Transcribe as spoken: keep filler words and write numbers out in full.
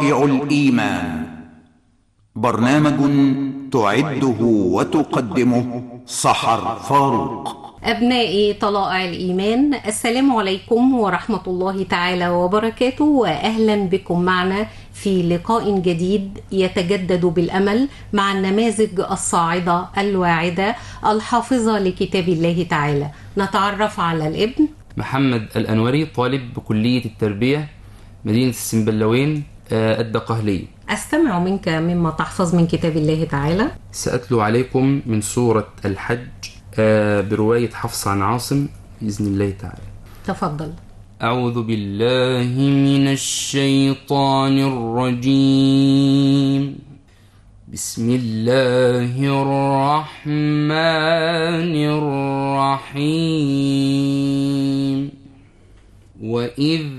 الإيمان، برنامج تعده وتقدمه سحر فاروق. أبنائي طلائع الإيمان، السلام عليكم ورحمة الله تعالى وبركاته، وأهلا بكم معنا في لقاء جديد يتجدد بالأمل مع النماذج الصاعدة الواعدة الحافظة لكتاب الله تعالى. نتعرف على الابن محمد الأنوري، طالب بكلية التربية مدينة السنبلاوين الدقهلية. أستمع منك مما تحفظ من كتاب الله تعالى. سأتلو عليكم من سورة الحج برواية حفص عن عاصم بإذن الله تعالى. تفضل. أعوذ بالله من الشيطان الرجيم. بسم الله الرحمن الرحيم. وإذ